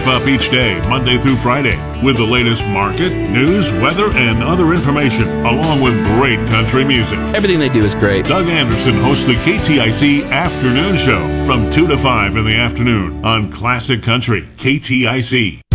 up each day, Monday through Friday, with the latest market, news, weather, and other information, along with great country music. Everything they do is great. Doug Anderson hosts the KTIC Afternoon Show from 2 to 5 in the afternoon on Classic Country, KTIC.